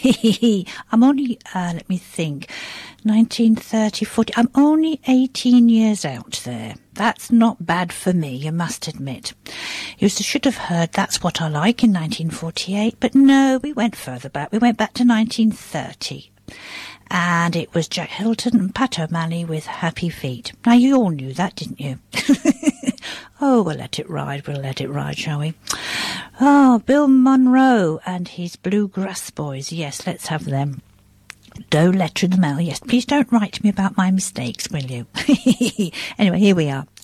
I'm only, let me think, 1930, 40. I'm only 18 years out there. That's not bad for me, you must admit. You should have heard That's What I Like in 1948, but no, we went further back. We went back to 1930. And it was Jack Hilton and Pat O'Malley with Happy Feet. Now, you all knew that, didn't you? Oh, we'll let it ride, shall we? Oh, Bill Monroe and his Bluegrass Boys. Yes, let's have them. No letter in the mail. Yes, please don't write to me about my mistakes, will you? Anyway, here we are.